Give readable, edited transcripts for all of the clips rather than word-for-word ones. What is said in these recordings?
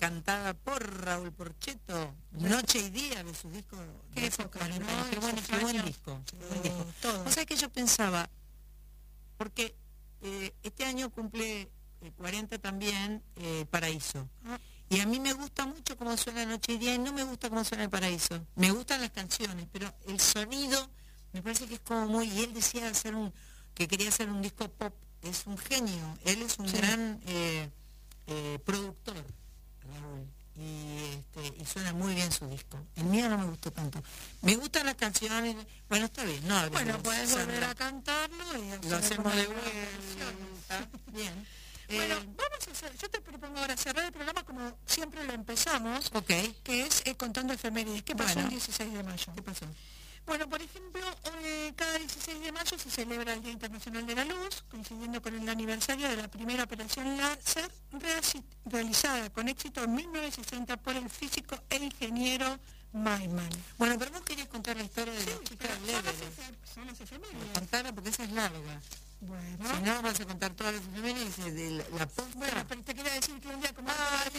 cantada por Raúl Porchetto, Noche y Día, de su disco. Qué época, ¿no? Qué buen disco. O sea que yo pensaba, porque este año cumple 40 también Paraíso. Y a mí me gusta mucho cómo suena Noche y Día y no me gusta cómo suena el Paraíso. Me gustan las canciones, pero el sonido me parece que es como muy... Y él decía que quería hacer un disco pop. Es un genio. Él es un gran productor, Raúl. Y suena muy bien su disco. El mío no me gustó tanto. Me gustan las canciones. Bueno, está bien. No, bueno, puedes volver a cantarlo y lo hacemos de vuelta. Bien. Bueno, vamos a hacer, yo te propongo ahora cerrar el programa como siempre lo empezamos, que es contando efemérides. ¿Qué pasó el 16 de mayo? ¿Qué pasó? Bueno, por ejemplo, cada 16 de mayo se celebra el Día Internacional de la Luz, coincidiendo con el aniversario de la primera operación láser realizada con éxito en 1960 por el físico e ingeniero Maiman. Bueno, pero vos querías contar la historia de la chica son las efemérides. Contarla porque esa es larga. Bueno. Si no, vas a contar todas las efemérides de la posta. Bueno, pero te quería decir que un día como...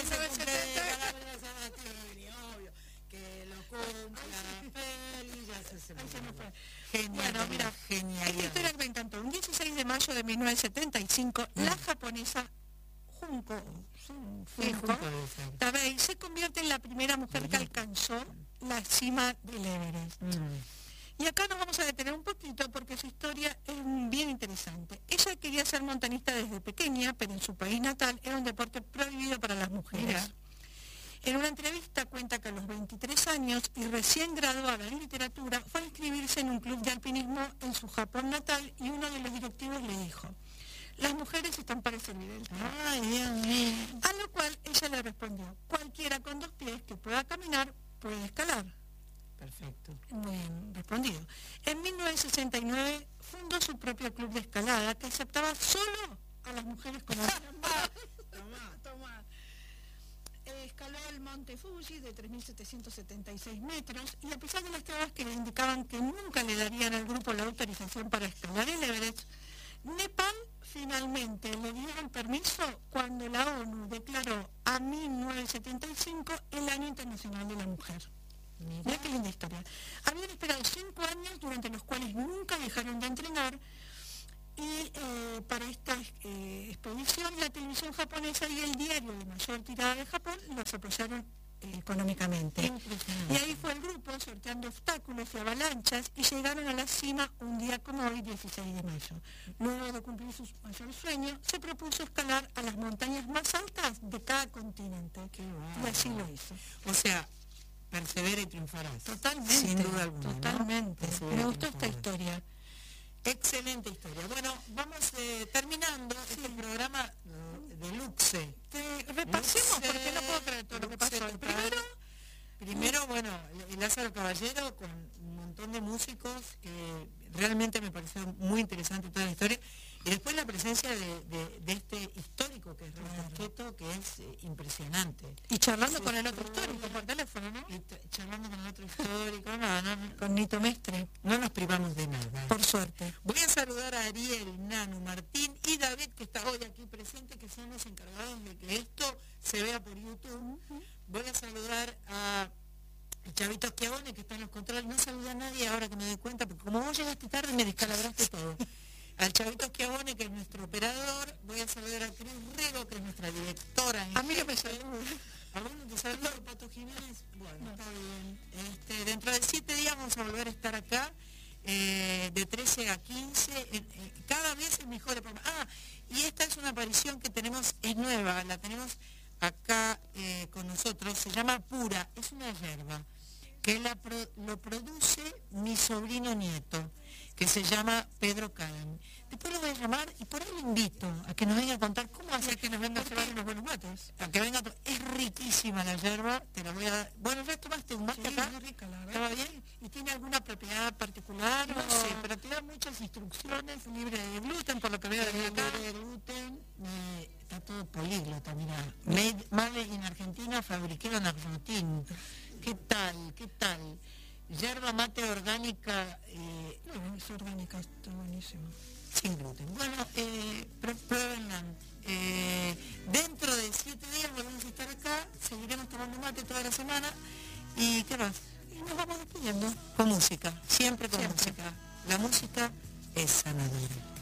obvio. Que lo cumpla feliz, ya se me fue. Genial. Bueno, mira, genial. Esta historia que me encantó. Un 16 de mayo de 1975, la japonesa Junko Tabei se convierte en la primera mujer que alcanzó la cima del Everest. Y acá nos vamos a detener un poquito porque su historia es bien interesante. Ella quería ser montañista desde pequeña, pero en su país natal era un deporte prohibido para las mujeres. Mira. En una entrevista cuenta que a los 23 años y recién graduada en literatura fue a inscribirse en un club de alpinismo en su Japón natal y uno de los directivos le dijo: las mujeres están para ese nivel. Ay, Dios mío. A lo cual ella le respondió: cualquiera con 2 pies que pueda caminar puede escalar. Perfecto. Muy bien respondido. En 1969 fundó su propio club de escalada que aceptaba solo a las mujeres con Toma. Escaló el monte Fuji de 3.776 metros y a pesar de las trabas que le indicaban que nunca le darían al grupo la autorización para escalar el Everest, Nepal finalmente le dio el permiso cuando la ONU declaró a 1975 el Año Internacional de la Mujer. Mira qué linda historia. Habían esperado 5 años durante los cuales nunca dejaron de entrenar y para esta expedición la televisión japonesa y el diario de mayor tirada de Japón los apoyaron económicamente. Y ahí fue el grupo sorteando obstáculos y avalanchas y llegaron a la cima un día como hoy, 16 de mayo. Luego de cumplir su mayor sueño, se propuso escalar a las montañas más altas de cada continente. Y así lo hizo. O sea, persevera y triunfarás. Totalmente. Sin duda alguna. Totalmente. ¿No? Me gustó esta historia. Excelente historia. Bueno, vamos terminando este programa de Luxe. Repasemos porque no puedo creer todo lo que pasó. Primero, bueno, Lázaro Caballero con un montón de músicos que realmente me pareció muy interesante toda la historia. Y después la presencia de este histórico que es Raúl Porchetto, que es impresionante. Y charlando con el otro histórico por teléfono, ¿no? Charlando con el otro histórico, con Nito Mestre. No nos privamos de nada. Por suerte. Voy a saludar a Ariel, Nanu, Martín y David, que está hoy aquí presente, que son los encargados de que esto se vea por YouTube. Voy a saludar a Chavito Schiavone, que está en los controles. No saludé a nadie ahora que me doy cuenta, porque como vos llegaste tarde me descalabraste todo. Al Chavito Schiavone, que es nuestro operador. Voy a saludar a Cris Rego, que es nuestra directora. A mí no me saluda. ¿A vos no te saludó, Pato Jiménez? Bueno, está bien. Dentro de 7 días vamos a volver a estar acá, de 13 a 15. Cada vez es mejor el programa. Y esta es una aparición que tenemos, es nueva, la tenemos acá con nosotros. Se llama Pura, es una yerba que lo produce mi sobrino nieto, que se llama Pedro Caden. Después lo voy a llamar y por ahí lo invito a que nos venga a contar cómo hace que nos venga a llevar unos buenos mates. A que venga, es riquísima la yerba, te la voy a dar. Bueno, ¿ya tomaste un mate acá? Es muy rica, la verdad. ¿Estaba bien? ¿Y tiene alguna propiedad particular? No sé, pero te da muchas instrucciones, libre de gluten, por lo que veo de acá. Libre de gluten, está todo políglota, mira. Made in Argentina, fabricado en Argentina. ¿Qué tal? ¿Qué tal? Yerba mate orgánica. No, es orgánica, está buenísimo. Sin gluten. Bueno, pruébenla. Dentro de 7 días volvemos a estar acá. tomando mate toda la semana. ¿Y qué más? Y nos vamos despidiendo con música, siempre con música. La música es sanadora.